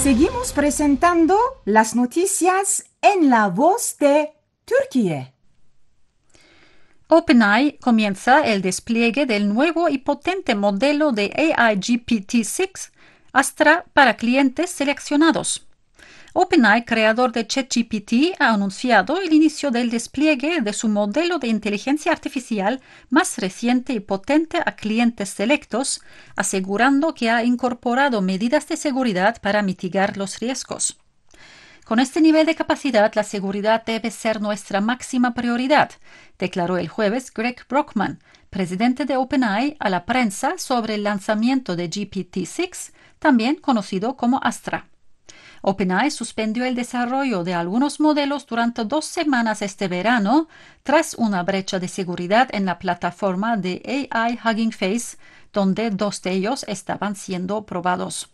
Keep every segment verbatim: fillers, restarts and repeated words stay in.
Seguimos presentando las noticias en la voz de Turquía. OpenAI comienza el despliegue del nuevo y potente modelo de A I G P T seis Astra para clientes seleccionados. OpenAI, creador de ChatGPT, ha anunciado el inicio del despliegue de su modelo de inteligencia artificial más reciente y potente a clientes selectos, asegurando que ha incorporado medidas de seguridad para mitigar los riesgos. Con este nivel de capacidad, la seguridad debe ser nuestra máxima prioridad, declaró el jueves Greg Brockman, presidente de OpenAI, a la prensa sobre el lanzamiento de G P T seis, también conocido como Astra. OpenAI suspendió el desarrollo de algunos modelos durante dos semanas este verano tras una brecha de seguridad en la plataforma de A I Hugging Face, donde dos de ellos estaban siendo probados.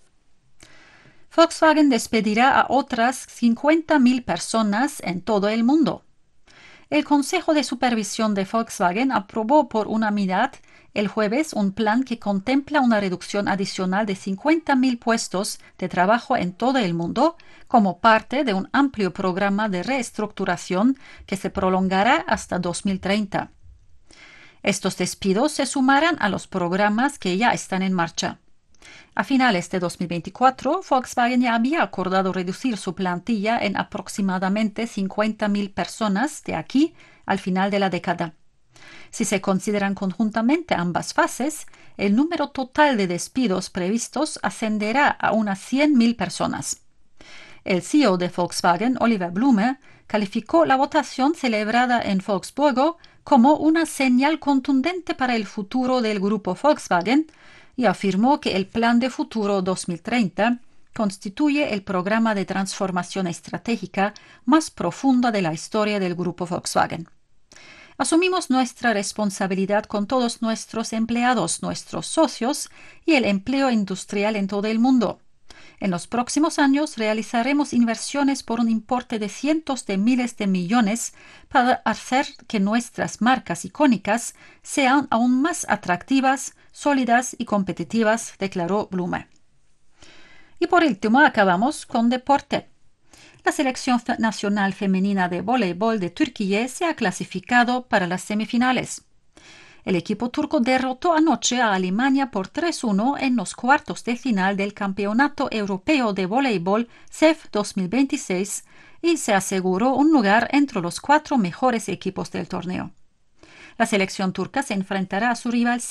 Volkswagen despedirá a otras cincuenta mil personas en todo el mundo. El Consejo de Supervisión de Volkswagen aprobó por unanimidad el jueves un plan que contempla una reducción adicional de cincuenta mil puestos de trabajo en todo el mundo como parte de un amplio programa de reestructuración que se prolongará hasta dos mil treinta. Estos despidos se sumarán a los programas que ya están en marcha. A finales de dos mil veinticuatro, Volkswagen ya había acordado reducir su plantilla en aproximadamente cincuenta mil personas de aquí al final de la década. Si se consideran conjuntamente ambas fases, el número total de despidos previstos ascenderá a unas cien mil personas. El C E O de Volkswagen, Oliver Blume, calificó la votación celebrada en Wolfsburgo como una señal contundente para el futuro del grupo Volkswagen y afirmó que el Plan de Futuro dos mil treinta constituye el programa de transformación estratégica más profunda de la historia del grupo Volkswagen. Asumimos nuestra responsabilidad con todos nuestros empleados, nuestros socios y el empleo industrial en todo el mundo. En los próximos años realizaremos inversiones por un importe de cientos de miles de millones para hacer que nuestras marcas icónicas sean aún más atractivas, sólidas y competitivas, declaró Blume. Y por último, acabamos con deporte. La selección nacional femenina de voleibol de Turquía se ha clasificado para las semifinales. El equipo turco derrotó anoche a Alemania por tres a uno en los cuartos de final del Campeonato Europeo de Voleibol C E F dos mil veintiséis y se aseguró un lugar entre los cuatro mejores equipos del torneo. La selección turca se enfrentará a su rival